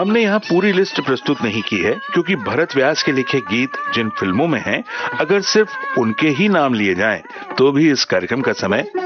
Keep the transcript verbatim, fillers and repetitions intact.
हमने यहाँ पूरी लिस्ट प्रस्तुत नहीं की है क्योंकि भरत व्यास के लिखे गीत जिन फिल्मों में हैं, अगर सिर्फ उनके ही नाम लिए जाएं तो भी इस कार्यक्रम का समय